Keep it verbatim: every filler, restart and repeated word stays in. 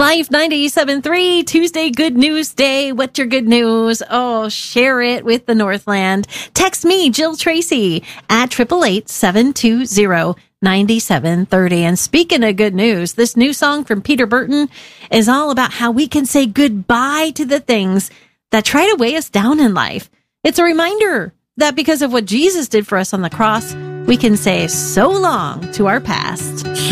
Life ninety-seven point three, Tuesday Good News Day. What's your good news? Oh, share it with the Northland. Text me, Jill Tracy, at eight eight eight, seven two zero, nine seven three zero. And speaking of good news, this new song from Peter Burton is all about how we can say goodbye to the things that try to weigh us down in life. It's a reminder that because of what Jesus did for us on the cross, we can say so long to our past.